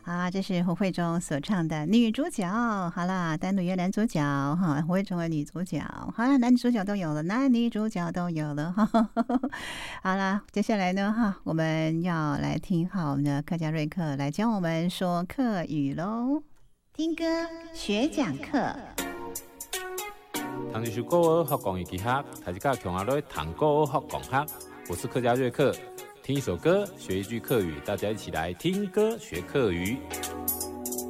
啊，这是胡慧中所唱的女主角。好啦，单独约男主角哈，胡慧中的女主角。好啦，男女主角都有了，男女主角都有了哈。好啦，接下来呢哈，我们要来听好我们的客家瑞克来教我们说客语喽。听歌学讲课。 唐吉书国语学讲语技学，大家强阿来唐国语学讲学。我是客家瑞克，听一首歌学一句客语，大家一起来听歌学客语。